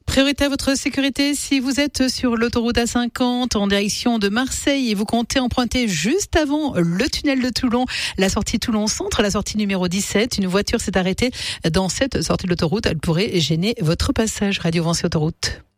Priorité à votre sécurité si vous êtes sur l'autoroute A50 en direction de Marseille et vous comptez emprunter juste avant le tunnel de Toulon, la sortie Toulon Centre, la sortie numéro 17. Une voiture s'est arrêtée dans cette sortie de l'autoroute. Elle pourrait gêner votre passage. Radio Vinci Autoroute.